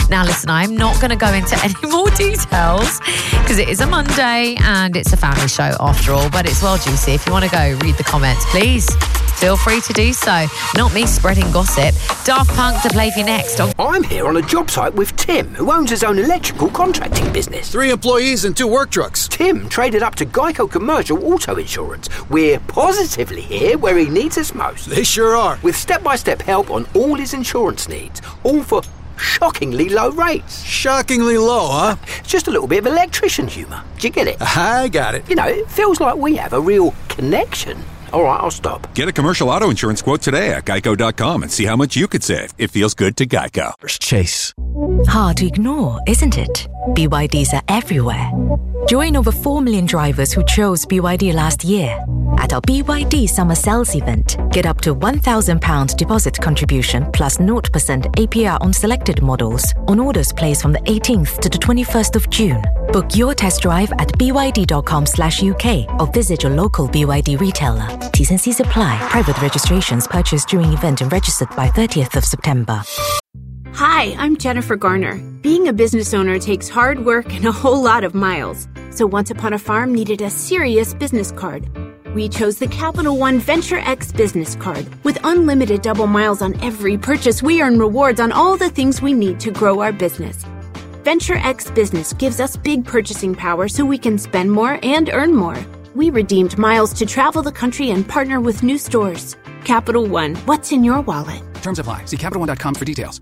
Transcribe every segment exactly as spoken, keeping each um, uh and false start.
Now, listen, I'm not going to go into any more details because it is a Monday and it's a family show after all, but it's well juicy. If you want to go read the comments, please feel free to do so. Not me spreading gossip. Daft Punk to play for you next. On- I'm here on a job site with Tim, who owns his own electrical contracting business. Three employees and two work trucks. Tim traded up to Geico Commercial Auto Insurance. We're positively here where he needs us most. They sure are. With step-by-step help on all his insurance needs, all for shockingly low rates. Shockingly low, huh? It's just a little bit of electrician humour. Do you get it? I got it. You know, it feels like we have a real connection. All right, I'll stop. Get a commercial auto insurance quote today at geico dot com and see how much you could save. It feels good to Geico. Chase. Hard to ignore, isn't it? B Y Ds are everywhere. Join over four million drivers who chose B Y D last year. At our B Y D Summer Sales event, get up to one thousand pounds deposit contribution plus zero percent A P R on selected models on orders placed from the eighteenth to the twenty-first of June. Book your test drive at b y d dot com slash u k or visit your local B Y D retailer. T's and C's apply. Private registrations purchased during event and registered by thirtieth of September. Hi, I'm Jennifer Garner. Being a business owner takes hard work and a whole lot of miles. So Once Upon a Farm needed a serious business card. We chose the Capital One Venture X business card. With unlimited double miles on every purchase, we earn rewards on all the things we need to grow our business. Venture X Business gives us big purchasing power so we can spend more and earn more. We redeemed miles to travel the country and partner with new stores. Capital One, what's in your wallet? Terms apply. See Capital One dot com for details.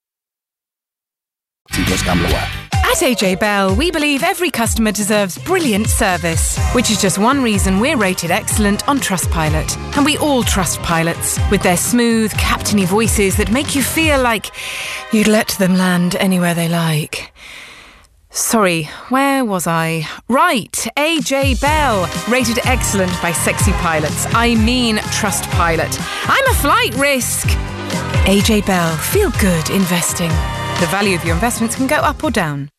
At A J Bell, we believe every customer deserves brilliant service, which is just one reason we're rated excellent on Trustpilot. And we all trust pilots, with their smooth, captainy voices that make you feel like you'd let them land anywhere they like. Sorry, where was I? Right, A J Bell, rated excellent by sexy pilots. I mean Trustpilot. I'm a flight risk. A J Bell, feel good investing. The value of your investments can go up or down.